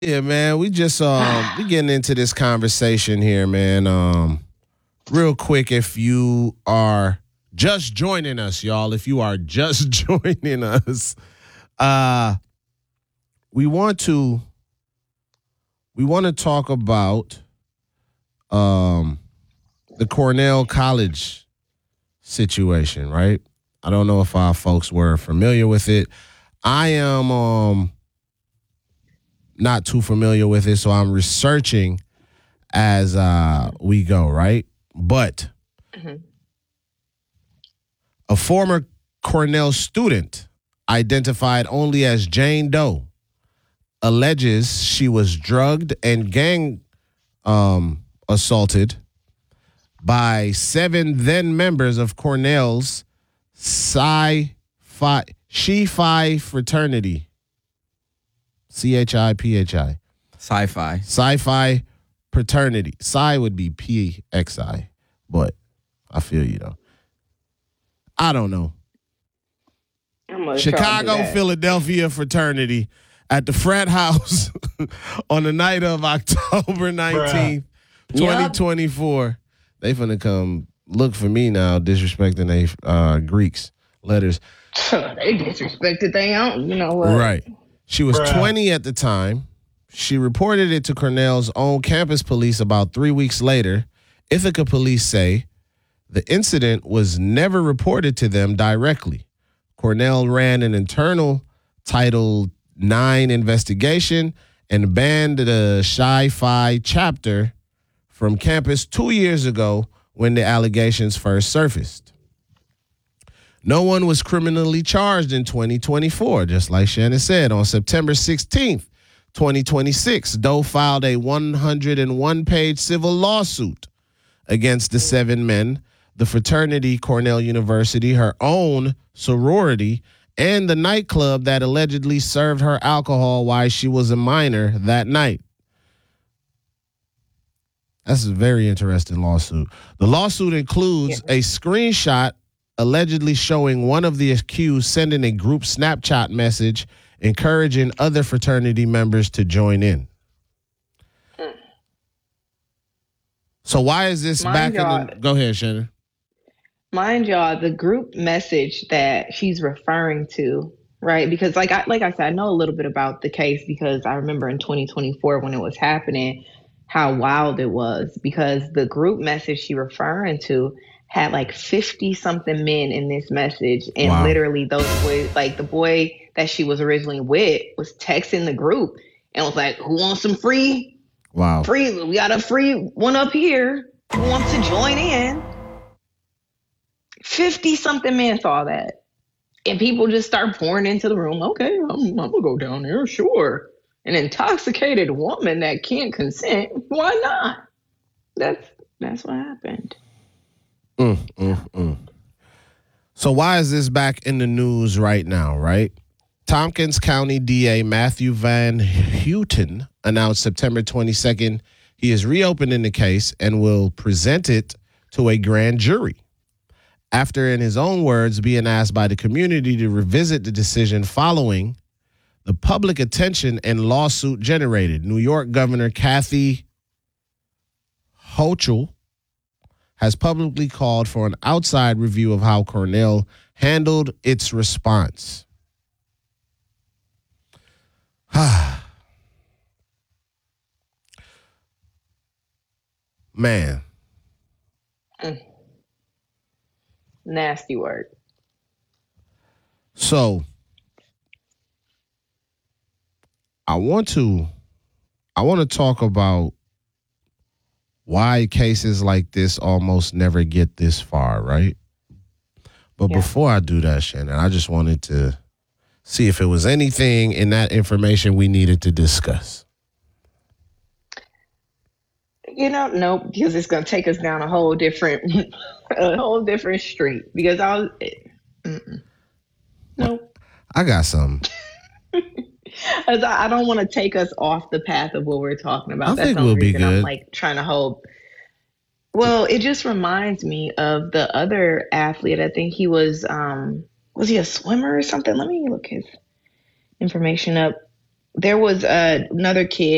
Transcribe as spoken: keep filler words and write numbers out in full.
Yeah, man. We just um we getting into this conversation here, man. Um, real quick, if you are just joining us, y'all, if you are just joining us, uh, we want to we want to talk about um the Cornell College situation, right? I don't know if our folks were familiar with it. I am um not too familiar with it, so I'm researching as uh, we go, right? But Mm-hmm. a former Cornell student identified only as Jane Doe alleges she was drugged and gang um, assaulted by seven then members of Cornell's Psi Phi Chi Phi fraternity. C H I P H I. Sci-fi. Sci-fi fraternity. Psi would be P X I, but I feel you though. I don't know. I'm gonna try to do Chicago, that. Philadelphia fraternity at the frat house on the night of October nineteenth, twenty twenty-four. They finna come look for me now, disrespecting they uh, Greeks letters. They disrespected they own. You know what? Right. She was twenty at the time. She reported it to Cornell's own campus police about three weeks later. Ithaca police say the incident was never reported to them directly. Cornell ran an internal Title nine investigation and banned the Chi Phi chapter from campus two years ago when the allegations first surfaced. No one was criminally charged in twenty twenty-four, just like Shannon said. On September sixteenth, twenty twenty-six, Doe filed a one hundred one page civil lawsuit against the seven men, the fraternity, Cornell University, her own sorority, and the nightclub that allegedly served her alcohol while she was a minor that night. That's a very interesting lawsuit. The lawsuit includes Yeah. a screenshot allegedly showing one of the accused sending a group Snapchat message encouraging other fraternity members to join in. So why is this Mind back in y'all- the... Go ahead, Shannon. Mind y'all, the group message that she's referring to, right? Because like I like I said, I know a little bit about the case because I remember in twenty twenty-four when it was happening, how wild it was. Because the group message she referring to had like fifty something men in this message, and Wow. literally those boys, like the boy that she was originally with, was texting the group and was like, "Who wants some free? Wow. Free? We got a free one up here. Who wants to join in?" fifty something men saw that. And people just start pouring into the room. Okay, I'm, I'm going to go down there. Sure. An intoxicated woman that can't consent. Why not? That's that's what happened. Mm, mm, mm. So why is this back in the news right now, right? Tompkins County D A Matthew Van Houten announced September twenty-second he is reopening the case and will present it to a grand jury. After, in his own words, being asked by the community to revisit the decision following the public attention and lawsuit generated, New York Governor Kathy Hochul has publicly called for an outside review of how Cornell handled its response. Man. Mm. Nasty word. So I want to I want to talk about why cases like this almost never get this far, right? But Yeah. before I do that, Shannon, I just wanted to see if it was anything in that information we needed to discuss. You know, nope, because it's going to take us down a whole different, a whole different street. Because I was, mm-mm. Nope. I got something. As I I don't want to take us off the path of what we're talking about. I That's think the only we'll be reason I'm good. like trying to hold. Well, it just reminds me of the other athlete. I think he was, um, was he a swimmer or something? Let me look his information up. There was uh, another kid.